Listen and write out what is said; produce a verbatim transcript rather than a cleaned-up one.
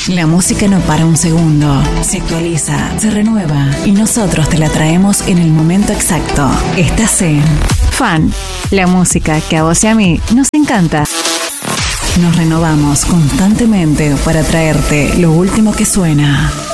La música no para un segundo, se actualiza, se renueva y nosotros te la traemos en el momento exacto. Estás en Fan, la música que a vos y a mí nos encanta. Nos renovamos constantemente para traerte lo último que suena.